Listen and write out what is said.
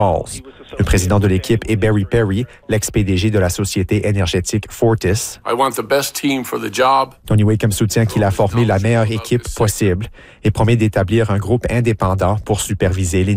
Falls. Le président de l'équipe est Barry Perry, l'ex-PDG de la société énergétique Fortis. Tony Wakeham soutient qu'il a formé la meilleure équipe possible et promet d'établir un groupe indépendant pour superviser les